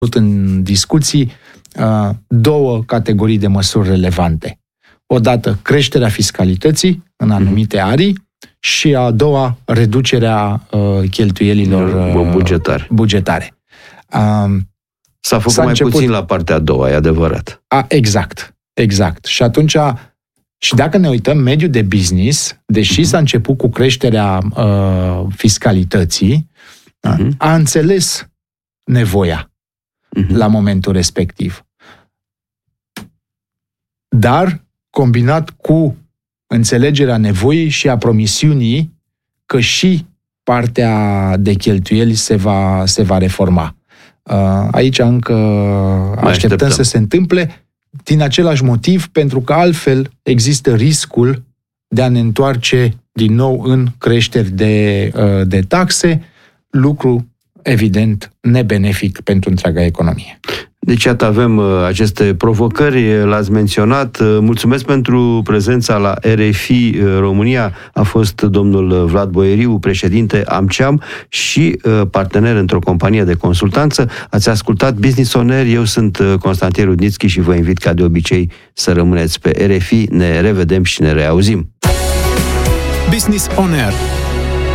în discuții două categorii de măsuri relevante. Odată, creșterea fiscalității în anumite arii și a doua, reducerea cheltuielilor bugetare. S-a făcut mai puțin la partea a doua, e adevărat. Exact. Și atunci, și dacă ne uităm, mediul de business, deși s-a început cu creșterea fiscalității, a înțeles nevoia la momentul respectiv. Dar, combinat cu înțelegerea nevoii și a promisiunii că și partea de cheltuieli se va reforma. Aici încă așteptăm să se întâmple din același motiv, pentru că altfel există riscul de a ne întoarce din nou în creșteri de taxe, lucru evident nebenefic pentru întreaga economie. Deci, iată, avem aceste provocări, l-ați menționat. Mulțumesc pentru prezența la RFI România. A fost domnul Vlad Boieriu, președinte AmCeam și partener într-o companie de consultanță. Ați ascultat Business On Air. Eu sunt Constantin Rudnițchi și vă invit, ca de obicei, să rămâneți pe RFI. Ne revedem și ne reauzim. Business On Air.